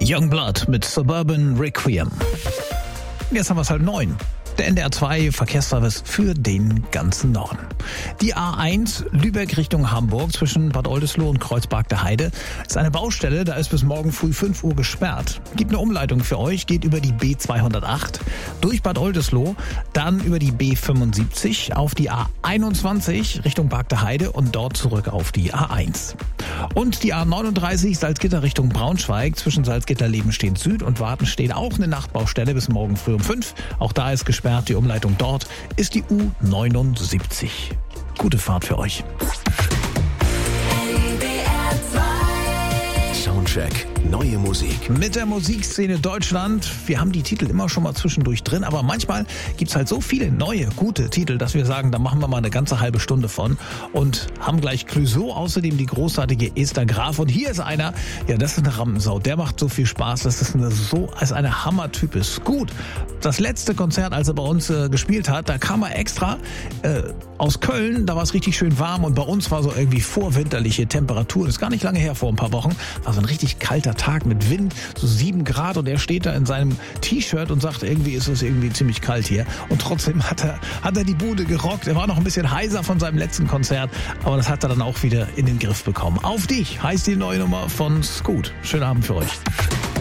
Youngblood mit Suburban Requiem. Jetzt haben wir es halt 9. Der NDR 2 Verkehrsservice für den ganzen Norden. Die A1 Lübeck Richtung Hamburg zwischen Bad Oldesloe und Kreuzberg der Heide ist eine Baustelle, da ist bis morgen früh 5 Uhr gesperrt. Gibt eine Umleitung für euch, geht über die B208 durch Bad Oldesloe, dann über die B75 auf die A21 Richtung Bark der Heide und dort zurück auf die A1. Und die A39 Salzgitter Richtung Braunschweig zwischen Salzgitter-Lebenstedt Süd und Wartenstedt auch eine Nachtbaustelle bis morgen früh um 5. Auch da ist gesperrt. Die Umleitung dort ist die U79. Gute Fahrt für euch. Soundcheck. Neue Musik. Mit der Musikszene Deutschland. Wir haben die Titel immer schon mal zwischendurch drin, aber manchmal gibt's halt so viele neue, gute Titel, dass wir sagen, da machen wir mal eine ganze halbe Stunde von und haben gleich Clouseau, außerdem die großartige Esther Graf. Und hier ist einer, ja, das ist eine Rampensau. Der macht so viel Spaß, dass das eine Hammertyp ist. Gut, das letzte Konzert, als er bei uns gespielt hat, da kam er extra aus Köln, da war es richtig schön warm und bei uns war so irgendwie vorwinterliche Temperatur. Das ist gar nicht lange her, vor ein paar Wochen. War so ein richtig kalter Tag mit Wind, so 7 Grad und er steht da in seinem T-Shirt und sagt, irgendwie ist es irgendwie ziemlich kalt hier. Und trotzdem hat er die Bude gerockt. Er war noch ein bisschen heiser von seinem letzten Konzert, aber das hat er dann auch wieder in den Griff bekommen. Auf dich heißt die neue Nummer von Scoot. Schönen Abend für euch.